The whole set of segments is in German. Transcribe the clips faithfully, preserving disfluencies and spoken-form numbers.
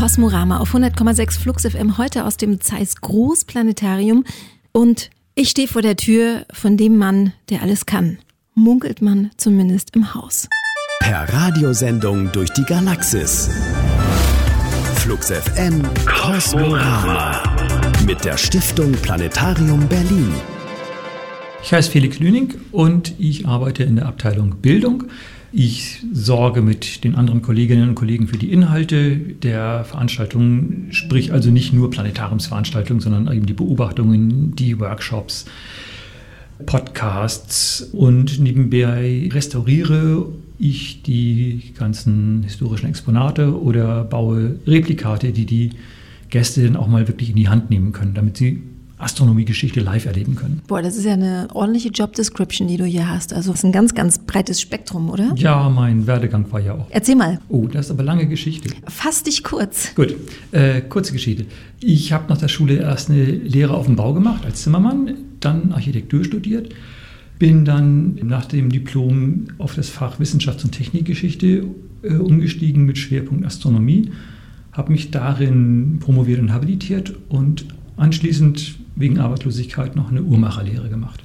Kosmorama auf hundert Komma sechs Flux F M, heute aus dem Zeiss Großplanetarium. Und ich stehe vor der Tür von dem Mann, der alles kann. Munkelt man zumindest im Haus. Per Radiosendung durch die Galaxis. Flux F M Kosmorama mit der Stiftung Planetarium Berlin. Ich heiße Felix Lüning und ich arbeite in der Abteilung Bildung. Ich sorge mit den anderen Kolleginnen und Kollegen für die Inhalte der Veranstaltung, sprich also nicht nur Planetariumsveranstaltungen, sondern eben die Beobachtungen, die Workshops, Podcasts, und nebenbei restauriere ich die ganzen historischen Exponate oder baue Replikate, die die Gäste dann auch mal wirklich in die Hand nehmen können, damit sie Astronomiegeschichte live erleben können. Boah, das ist ja eine ordentliche Job-Description, die du hier hast. Also das ist ein ganz, ganz breites Spektrum, oder? Ja, mein Werdegang war ja auch. Erzähl mal. Oh, das ist aber lange Geschichte. Fass dich kurz. Gut, äh, kurze Geschichte. Ich habe nach der Schule erst eine Lehre auf dem Bau gemacht als Zimmermann, dann Architektur studiert, bin dann nach dem Diplom auf das Fach Wissenschafts- und Technikgeschichte äh, umgestiegen mit Schwerpunkt Astronomie, habe mich darin promoviert und habilitiert und anschließend wegen Arbeitslosigkeit noch eine Uhrmacherlehre gemacht.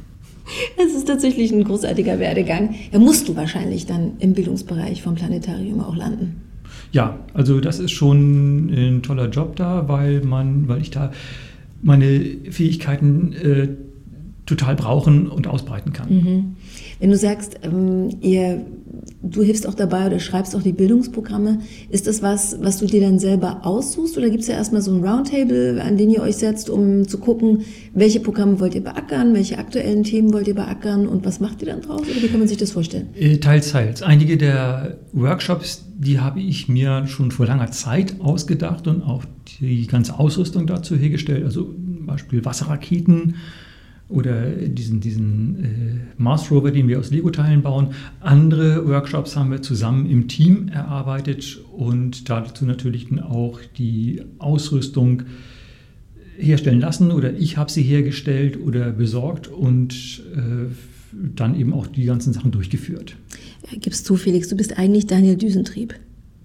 Das ist tatsächlich ein großartiger Werdegang. Da musst du wahrscheinlich dann im Bildungsbereich vom Planetarium auch landen. Ja, also das ist schon ein toller Job da, weil man, weil ich da meine Fähigkeiten äh, total brauchen und ausbreiten kann. Mhm. Wenn du sagst, ähm, ihr, du hilfst auch dabei oder schreibst auch die Bildungsprogramme, ist das was, was du dir dann selber aussuchst, oder gibt es ja erstmal so ein Roundtable, an den ihr euch setzt, um zu gucken, welche Programme wollt ihr beackern, welche aktuellen Themen wollt ihr beackern und was macht ihr dann draus, oder wie kann man sich das vorstellen? Teils, teils. Einige der Workshops, die habe ich mir schon vor langer Zeit ausgedacht und auch die ganze Ausrüstung dazu hergestellt, also zum Beispiel Wasserraketen, oder diesen, diesen äh, Mars Rover, den wir aus Lego-Teilen bauen. Andere Workshops haben wir zusammen im Team erarbeitet und dazu natürlich dann auch die Ausrüstung herstellen lassen, oder ich habe sie hergestellt oder besorgt und äh, dann eben auch die ganzen Sachen durchgeführt. Gibst du, Felix, du bist eigentlich Daniel Düsentrieb.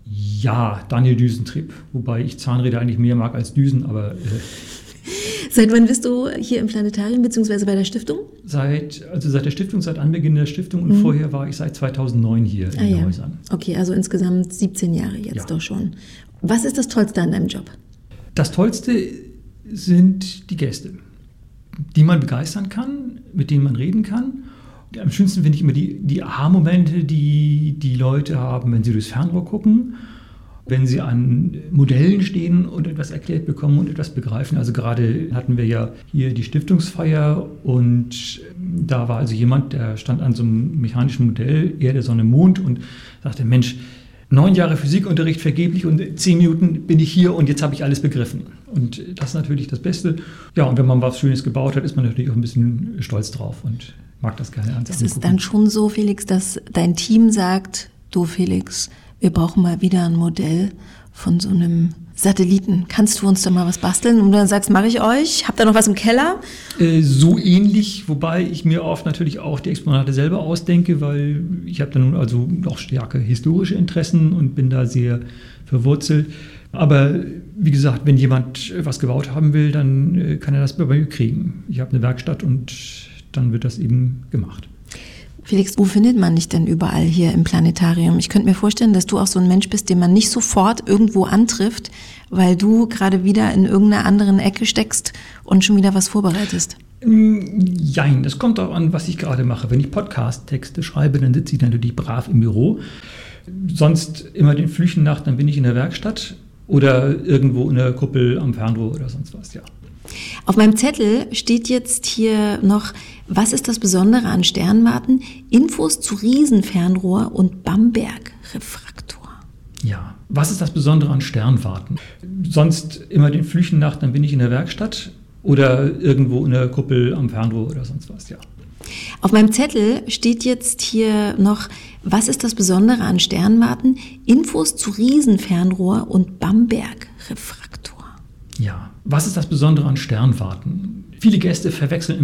Ja, Daniel Düsentrieb, wobei ich Zahnräder eigentlich mehr mag als Düsen, aber... Äh, Seit wann bist du hier im Planetarium bzw. bei der Stiftung? Seit, also seit der Stiftung, seit Anbeginn der Stiftung, und mhm. vorher war ich seit zweitausendneun hier ah, in den ja. Häusern. Okay, also insgesamt siebzehn Jahre jetzt ja. Doch schon. Was ist das Tollste an deinem Job? Das Tollste sind die Gäste, die man begeistern kann, mit denen man reden kann. Am schönsten finde ich immer die, die Aha-Momente, die die Leute haben, wenn sie durchs Fernrohr gucken, wenn sie an Modellen stehen und etwas erklärt bekommen und etwas begreifen. Also gerade hatten wir ja hier die Stiftungsfeier und da war also jemand, der stand an so einem mechanischen Modell, Erde, Sonne, Mond, und sagte, Mensch, neun Jahre Physikunterricht vergeblich und zehn Minuten bin ich hier und jetzt habe ich alles begriffen. Und das ist natürlich das Beste. Ja, und wenn man was Schönes gebaut hat, ist man natürlich auch ein bisschen stolz drauf und mag das gerne angucken. Es ist dann schon so, Felix, dass dein Team sagt, du Felix, wir brauchen mal wieder ein Modell von so einem Satelliten. Kannst du uns da mal was basteln? Und du dann sagst, mache ich euch. Habt ihr noch was im Keller? Äh, so ähnlich, wobei ich mir oft natürlich auch die Exponate selber ausdenke, weil ich habe dann also auch starke historische Interessen und bin da sehr verwurzelt. Aber wie gesagt, wenn jemand was gebaut haben will, dann äh, kann er das bei mir kriegen. Ich habe eine Werkstatt und dann wird das eben gemacht. Felix, wo findet man dich denn überall hier im Planetarium? Ich könnte mir vorstellen, dass du auch so ein Mensch bist, den man nicht sofort irgendwo antrifft, weil du gerade wieder in irgendeiner anderen Ecke steckst und schon wieder was vorbereitest. Jein, das kommt auch an, was ich gerade mache. Wenn ich Podcast-Texte schreibe, dann sitze ich natürlich brav im Büro. Sonst immer den Flüchen nach, dann bin ich in der Werkstatt oder irgendwo in der Kuppel am Fernrohr oder sonst was, ja. Auf meinem Zettel steht jetzt hier noch, was ist das Besondere an Sternwarten? Infos zu Riesenfernrohr und Bamberg-Refraktor. Ja, was ist das Besondere an Sternwarten? Sonst immer den Flüchen nach, dann bin ich in der Werkstatt oder irgendwo in der Kuppel am Fernrohr oder sonst was, ja. Auf meinem Zettel steht jetzt hier noch, was ist das Besondere an Sternwarten? Infos zu Riesenfernrohr und Bamberg-Refraktor. Ja, was ist das Besondere an Sternwarten? Viele Gäste verwechseln immer